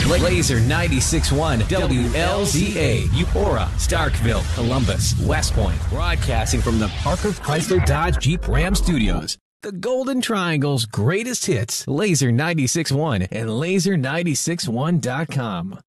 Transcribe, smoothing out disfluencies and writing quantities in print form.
Laser 96.1 WLZA, Eupora, Starkville, Columbus, West Point, broadcasting from the Parker Chrysler Dodge Jeep Ram Studios. The Golden Triangle's greatest hits, Laser 96.1 and Laser961.com.